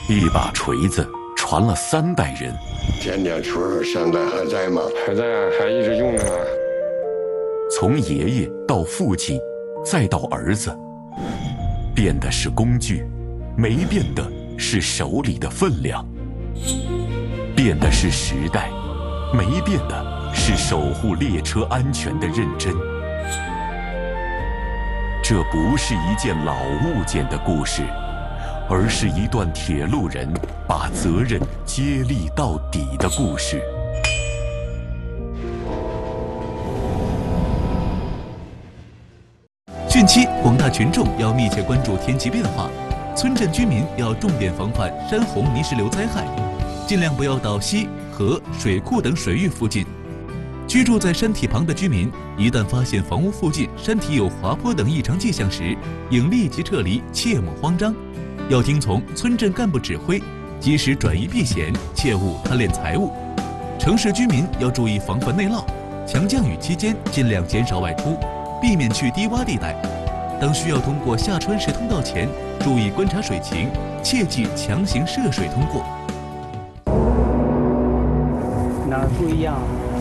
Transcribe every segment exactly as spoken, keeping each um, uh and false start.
一把锤子传了三代人。 鉴定书现在还在吗？ 还在啊，还一直用着呢。 从爷爷到父亲，再到儿子，变的是工具，没变的是手里的分量。变的是时代，没变的是守护列车安全的认真。这不是一件老物件的故事，而是一段铁路人把责任接力到底的故事。 汛期，广大群众要密切关注天气变化，村镇居民要重点防范山洪泥石流灾害，尽量不要到溪、河、水库等水域附近。居住在山体旁的居民，一旦发现房屋附近山体有滑坡等异常迹象时，应立即撤离，切莫慌张。要听从村镇干部指挥，及时转移避险，切勿贪恋财物。城市居民要注意防范内涝，强降雨期间尽量减少外出，避免去低洼地带。当需要通过下穿石通道前，注意观察水情，切忌强行涉水通过。 哪儿不一样？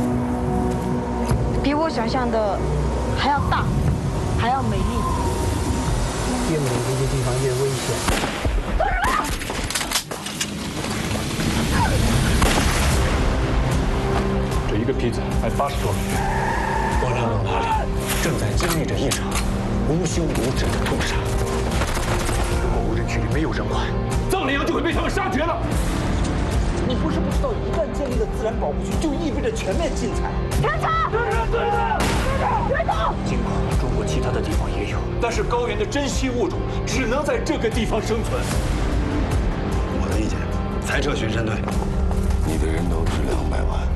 比我想象的还要大，还要美丽。 越美丽的地方越危险。 这一个坯子卖八十多美元。我俩往哪里？正在经历着一场无休无止的屠杀。如果无人区里没有人管，藏羚羊就会被他们杀绝了。 你不是不知道，一旦建立了自然保护区，就意味着全面禁采。 停车！对着对着别动！ 尽管中国其他的地方也有，但是高原的珍稀物种只能在这个地方生存。 我的意见，裁撤巡山队。你的人头是两百万。